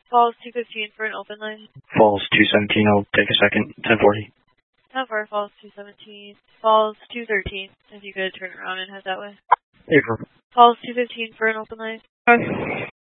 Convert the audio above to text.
Falls 215 for an open line. Falls 217, I'll take a second, 1040. 10-4, Falls 217. Falls 213, if you could turn around and head that way. April. Falls 215 for an open line. Hi.